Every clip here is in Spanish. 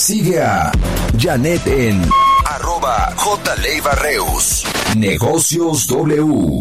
Sigue a Janet en @JLeibarreus. Negocios W.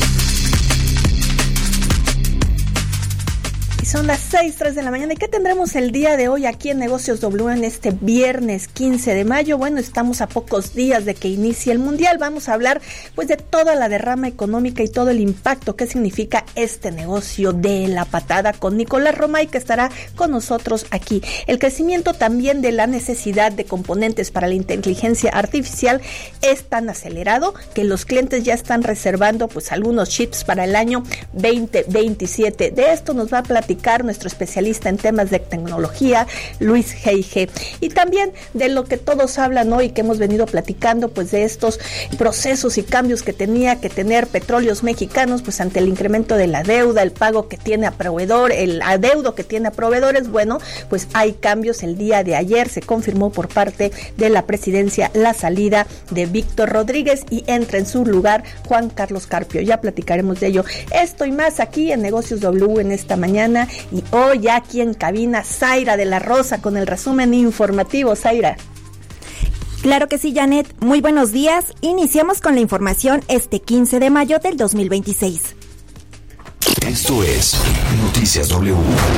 Son las 6:03 de la mañana. ¿Y qué tendremos el día de hoy aquí en Negocios W en este viernes 15 de mayo? Bueno, estamos a pocos días de que inicie el Mundial. Vamos a hablar pues de toda la derrama económica y todo el impacto que significa este negocio de la patada con Nicolás Romay, que estará con nosotros aquí. El crecimiento también de la necesidad de componentes para la inteligencia artificial es tan acelerado que los clientes ya están reservando pues algunos chips para el año 2027. De esto nos va a platicar nuestro especialista en temas de tecnología, Luis G.I.G. Y también de lo que todos hablan hoy, que hemos venido platicando, pues de estos procesos y cambios que tenía que tener Petróleos Mexicanos, pues ante el incremento de la deuda, el pago que tiene a proveedor, el adeudo que tiene a proveedores. Bueno, pues hay cambios. El día de ayer se confirmó por parte de la presidencia la salida de Víctor Rodríguez y entra en su lugar Juan Carlos Carpio. Ya platicaremos de ello. Esto y más aquí en Negocios W en esta mañana. Y hoy aquí en cabina, Zaira de la Rosa con el resumen informativo. Zaira. Claro que sí, Janet. Muy buenos días. Iniciamos con la información este 15 de mayo del 2026. Esto es Noticias W.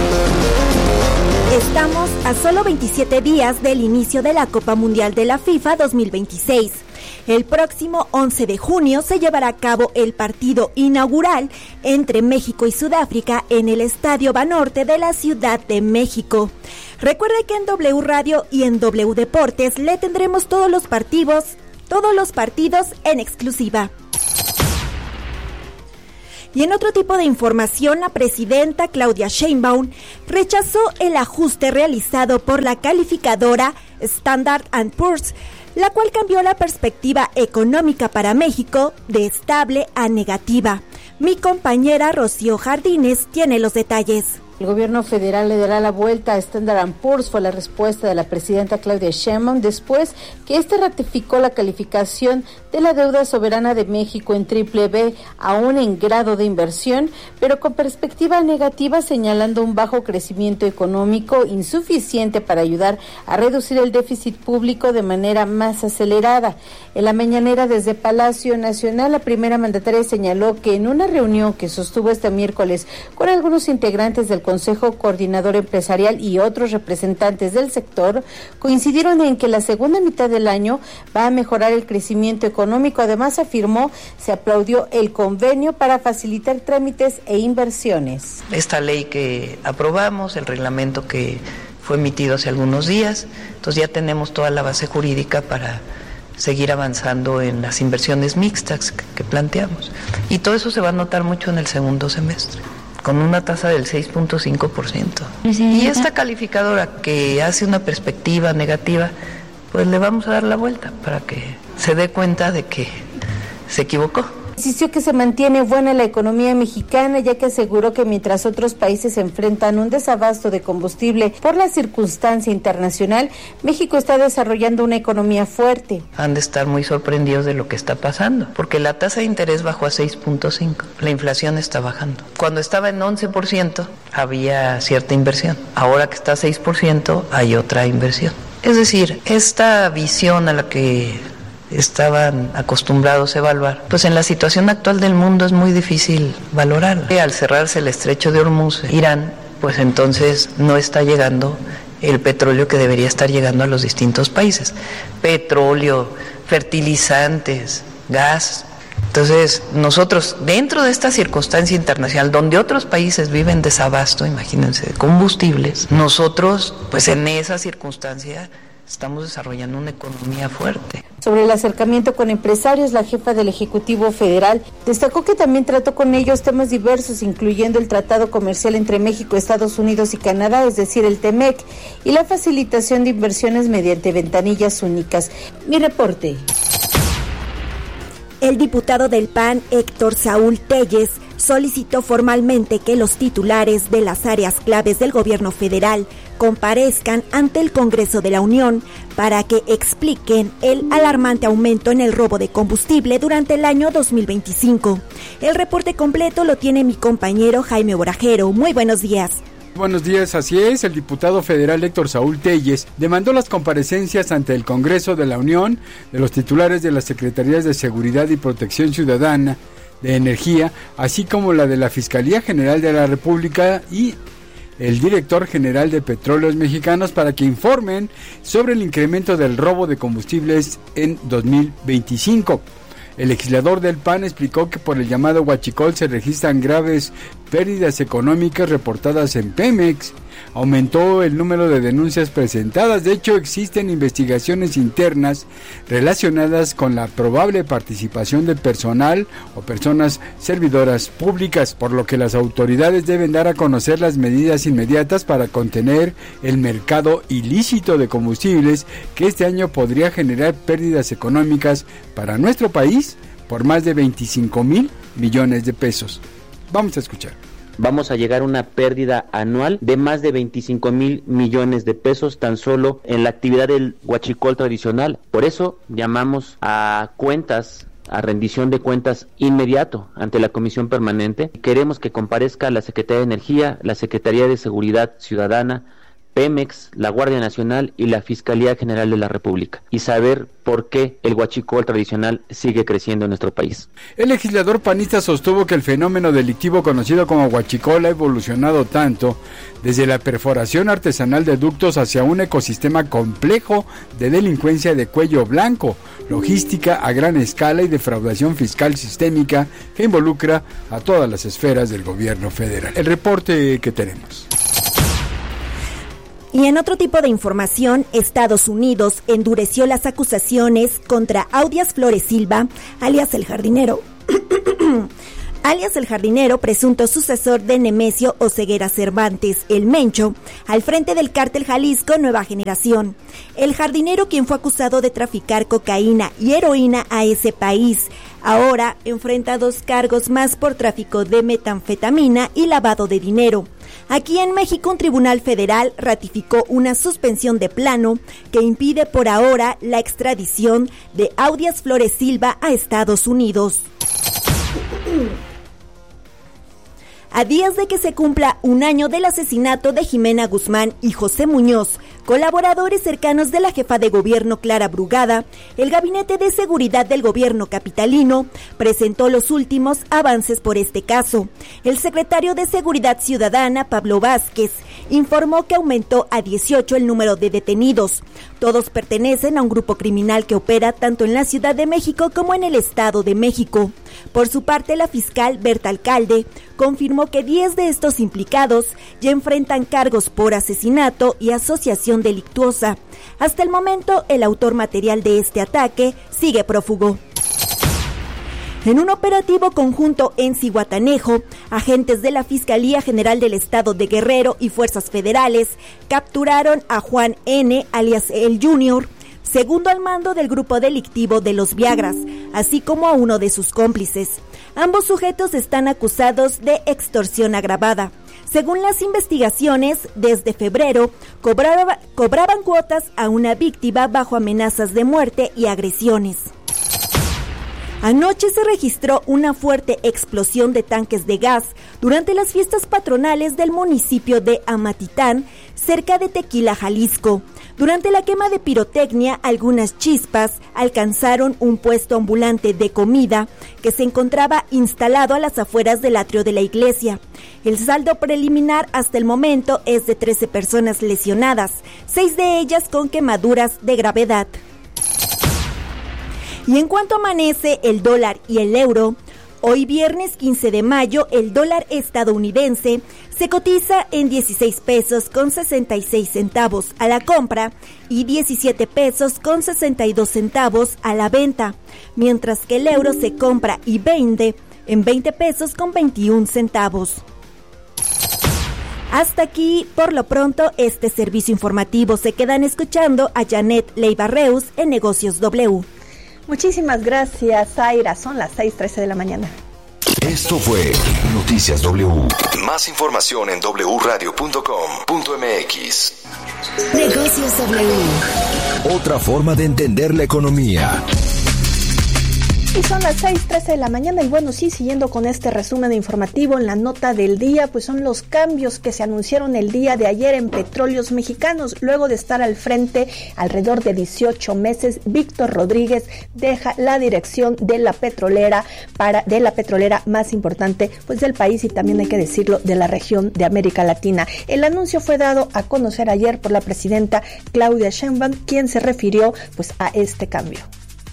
Estamos a solo 27 días del inicio de la Copa Mundial de la FIFA 2026. El próximo 11 de junio se llevará a cabo el partido inaugural entre México y Sudáfrica en el Estadio Banorte de la Ciudad de México. Recuerde que en W Radio y en W Deportes le tendremos todos los partidos en exclusiva. Y en otro tipo de información, la presidenta Claudia Sheinbaum rechazó el ajuste realizado por la calificadora Standard & Poor's, la cual cambió la perspectiva económica para México de estable a negativa. Mi compañera Rocío Jardines tiene los detalles. El gobierno federal le dará la vuelta a Standard & Poor's, fue la respuesta de la presidenta Claudia Sheinbaum después que ratificó la calificación de la deuda soberana de México en BBB, aún en grado de inversión, pero con perspectiva negativa, señalando un bajo crecimiento económico insuficiente para ayudar a reducir el déficit público de manera más acelerada. En la mañanera desde Palacio Nacional, la primera mandataria señaló que en una reunión que sostuvo este miércoles con algunos integrantes del Consejo Coordinador Empresarial y otros representantes del sector, coincidieron en que la segunda mitad del año va a mejorar el crecimiento económico. Además, afirmó, se aplaudió el convenio para facilitar trámites e inversiones. Esta ley que aprobamos, el reglamento que fue emitido hace algunos días, entonces ya tenemos toda la base jurídica para seguir avanzando en las inversiones mixtas que planteamos. Y todo eso se va a notar mucho en el segundo semestre, con una tasa del 6.5%. Y esta calificadora que hace una perspectiva negativa, pues le vamos a dar la vuelta para que se dé cuenta de que se equivocó. Insistió que se mantiene buena la economía mexicana, ya que aseguró que mientras otros países enfrentan un desabasto de combustible por la circunstancia internacional, México está desarrollando una economía fuerte. Han de estar muy sorprendidos de lo que está pasando, porque la tasa de interés bajó a 6.5%, la inflación está bajando. Cuando estaba en 11% había cierta inversión, ahora que está a 6% hay otra inversión. Es decir, esta visión a la que estaban acostumbrados a evaluar, pues en la situación actual del mundo es muy difícil valorarla. Al cerrarse el estrecho de Hormuz, Irán, pues entonces no está llegando el petróleo que debería estar llegando a los distintos países. Petróleo, fertilizantes, gas. Entonces, nosotros, dentro de esta circunstancia internacional, donde otros países viven desabasto, imagínense, de combustibles, nosotros, pues en esa circunstancia, estamos desarrollando una economía fuerte. Sobre el acercamiento con empresarios, la jefa del Ejecutivo Federal destacó que también trató con ellos temas diversos, incluyendo el tratado comercial entre México, Estados Unidos y Canadá, es decir, el TEMEC, y la facilitación de inversiones mediante ventanillas únicas. Mi reporte. El diputado del PAN, Héctor Saúl Telles, solicitó formalmente que los titulares de las áreas claves del gobierno federal comparezcan ante el Congreso de la Unión para que expliquen el alarmante aumento en el robo de combustible durante el año 2025. El reporte completo lo tiene mi compañero Jaime Borajero. Muy buenos días. Buenos días, así es, el diputado federal Héctor Saúl Telles demandó las comparecencias ante el Congreso de la Unión de los titulares de las Secretarías de Seguridad y Protección Ciudadana, de Energía, así como la de la Fiscalía General de la República y el director general de Petróleos Mexicanos para que informen sobre el incremento del robo de combustibles en 2025. El legislador del PAN explicó que por el llamado huachicol se registran graves pérdidas económicas reportadas en Pemex. Aumentó el número de denuncias presentadas. De hecho, existen investigaciones internas relacionadas con la probable participación de personal o personas servidoras públicas, por lo que las autoridades deben dar a conocer las medidas inmediatas para contener el mercado ilícito de combustibles que este año podría generar pérdidas económicas para nuestro país por más de 25,000 millones de pesos. Vamos a escuchar. Vamos a llegar a una pérdida anual de más de 25,000 millones de pesos tan solo en la actividad del huachicol tradicional. Por eso llamamos a rendición de cuentas inmediato ante la Comisión Permanente. Queremos que comparezca la Secretaría de Energía, la Secretaría de Seguridad Ciudadana, Pemex, la Guardia Nacional y la Fiscalía General de la República, y saber por qué el huachicol tradicional sigue creciendo en nuestro país. El legislador panista sostuvo que el fenómeno delictivo conocido como huachicol ha evolucionado tanto desde la perforación artesanal de ductos hacia un ecosistema complejo de delincuencia de cuello blanco, logística a gran escala y defraudación fiscal sistémica que involucra a todas las esferas del gobierno federal. El reporte que tenemos. Y en otro tipo de información, Estados Unidos endureció las acusaciones contra Audias Flores Silva, alias El Jardinero, presunto sucesor de Nemesio Oseguera Cervantes, el Mencho, al frente del cártel Jalisco Nueva Generación. El Jardinero, quien fue acusado de traficar cocaína y heroína a ese país, ahora enfrenta 2 cargos más por tráfico de metanfetamina y lavado de dinero. Aquí en México, un tribunal federal ratificó una suspensión de plano que impide por ahora la extradición de Audias Flores Silva a Estados Unidos. A días de que se cumpla un año del asesinato de Jimena Guzmán y José Muñoz, colaboradores cercanos de la jefa de gobierno Clara Brugada, el Gabinete de Seguridad del Gobierno capitalino presentó los últimos avances por este caso. El secretario de Seguridad Ciudadana, Pablo Vázquez, informó que aumentó a 18 el número de detenidos. Todos pertenecen a un grupo criminal que opera tanto en la Ciudad de México como en el Estado de México. Por su parte, la fiscal Berta Alcalde confirmó que 10 de estos implicados ya enfrentan cargos por asesinato y asociación delictuosa. Hasta el momento, el autor material de este ataque sigue prófugo. En un operativo conjunto en Zihuatanejo, agentes de la Fiscalía General del Estado de Guerrero y fuerzas federales capturaron a Juan N., alias El Junior, segundo al mando del grupo delictivo de los Viagras, así como a uno de sus cómplices. Ambos sujetos están acusados de extorsión agravada. Según las investigaciones, desde febrero cobraban cuotas a una víctima bajo amenazas de muerte y agresiones. Anoche se registró una fuerte explosión de tanques de gas durante las fiestas patronales del municipio de Amatitán, cerca de Tequila, Jalisco. Durante la quema de pirotecnia, algunas chispas alcanzaron un puesto ambulante de comida que se encontraba instalado a las afueras del atrio de la iglesia. El saldo preliminar hasta el momento es de 13 personas lesionadas, 6 de ellas con quemaduras de gravedad. Y en cuanto amanece el dólar y el euro, hoy viernes 15 de mayo el dólar estadounidense se cotiza en 16 pesos con 66 centavos a la compra y 17 pesos con 62 centavos a la venta, mientras que el euro se compra y vende en 20 pesos con 21 centavos. Hasta aquí, por lo pronto, este servicio informativo. Se quedan escuchando a Janet Leiva Reus en Negocios W. Muchísimas gracias, Zaira. Son las 6:13 de la mañana. Esto fue Noticias W. Más información en wradio.com.mx. Negocios W. Otra forma de entender la economía. Y son las 6:13 de la mañana y bueno, sí, siguiendo con este resumen informativo en la nota del día, pues son los cambios que se anunciaron el día de ayer en Petróleos Mexicanos. Luego de estar al frente alrededor de 18 meses, Víctor Rodríguez deja la dirección de la petrolera más importante pues del país y también hay que decirlo de la región de América Latina. El anuncio fue dado a conocer ayer por la presidenta Claudia Sheinbaum, quien se refirió pues a este cambio.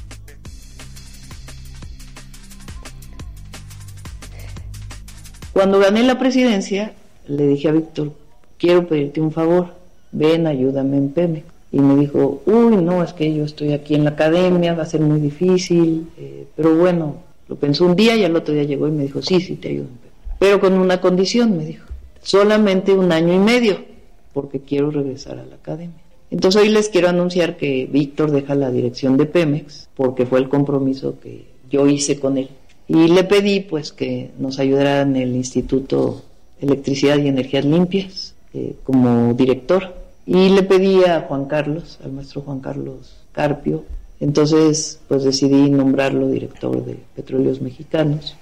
Cuando gané la presidencia, le dije a Víctor, quiero pedirte un favor, ven, ayúdame en Pemex. Y me dijo, no, es que yo estoy aquí en la academia, va a ser muy difícil, pero bueno, lo pensó un día y al otro día llegó y me dijo, sí, te ayudo en Pemex. Pero con una condición, me dijo, solamente 1 año y medio, porque quiero regresar a la academia. Entonces hoy les quiero anunciar que Víctor deja la dirección de Pemex, porque fue el compromiso que yo hice con él. Y le pedí pues que nos ayudara en el Instituto Electricidad y Energías Limpias como director. Y le pedí a Juan Carlos, al maestro Juan Carlos Carpio. Entonces pues decidí nombrarlo director de Petróleos Mexicanos.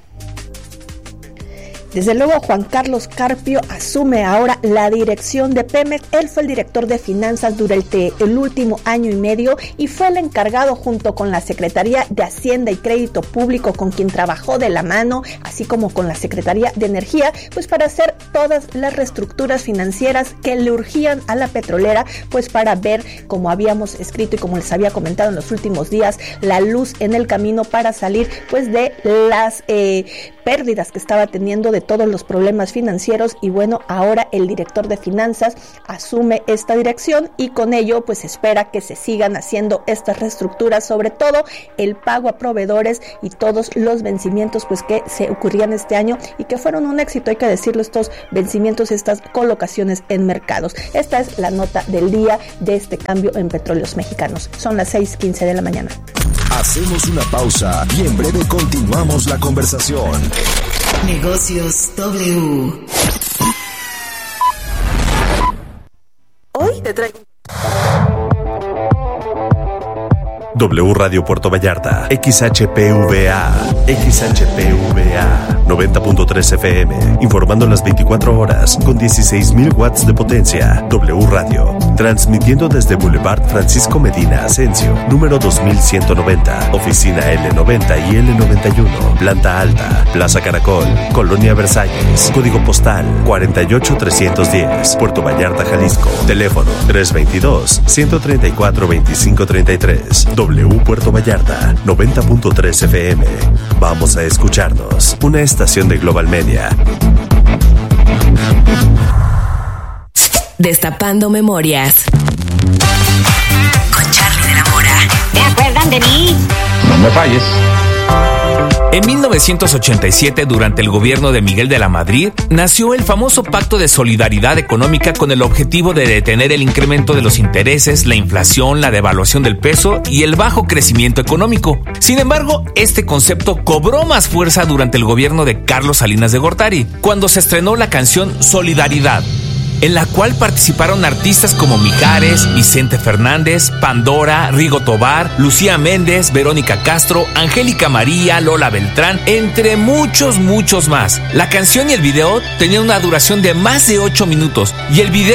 Desde luego, Juan Carlos Carpio asume ahora la dirección de Pemex. Él fue el director de finanzas durante el último año y medio y fue el encargado junto con la Secretaría de Hacienda y Crédito Público, con quien trabajó de la mano, así como con la Secretaría de Energía, pues para hacer todas las reestructuras financieras que le urgían a la petrolera, pues para ver, como habíamos escrito y como les había comentado en los últimos días, la luz en el camino para salir pues de las pérdidas que estaba teniendo, de todos los problemas financieros. Y bueno, ahora el director de finanzas asume esta dirección y con ello pues espera que se sigan haciendo estas reestructuras, sobre todo el pago a proveedores y todos los vencimientos pues que se ocurrían este año y que fueron un éxito, hay que decirlo, estos vencimientos, estas colocaciones en mercados. Esta es la nota del día de este cambio en Petróleos Mexicanos. Son las 6:15 de la mañana. Hacemos una pausa y en breve continuamos la conversación. Negocios W. Hoy te traigo W Radio Puerto Vallarta, XHPVA, 90.3 FM, informando las 24 horas con 16,000 watts de potencia. W Radio, transmitiendo desde Boulevard Francisco Medina Asensio, número 2190, oficina L90 y L91, planta alta, Plaza Caracol, Colonia Versalles, código postal 48310, Puerto Vallarta, Jalisco, teléfono 322-134-2533. W Puerto Vallarta, 90.3 FM. Vamos a escucharnos. Una estación de Global Media. Destapando memorias. Con Charlie de la Mora. ¿Se acuerdan de mí? No me falles. En 1987, durante el gobierno de Miguel de la Madrid, nació el famoso Pacto de Solidaridad Económica con el objetivo de detener el incremento de los intereses, la inflación, la devaluación del peso y el bajo crecimiento económico. Sin embargo, este concepto cobró más fuerza durante el gobierno de Carlos Salinas de Gortari, cuando se estrenó la canción Solidaridad, en la cual participaron artistas como Mijares, Vicente Fernández, Pandora, Rigo Tobar, Lucía Méndez, Verónica Castro, Angélica María, Lola Beltrán, entre muchos más. La canción y el video tenían una duración de más de 8 minutos y el video